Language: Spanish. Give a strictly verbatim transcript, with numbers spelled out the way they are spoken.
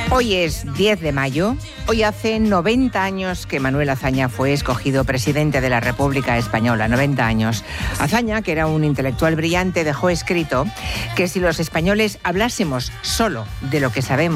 Hoy es diez de mayo. Hoy hace noventa años que Manuel Azaña fue escogido presidente de la República Española. noventa años. Azaña, que era un intelectual brillante, dejó escrito que si los españoles hablásemos solo de lo que sabemos,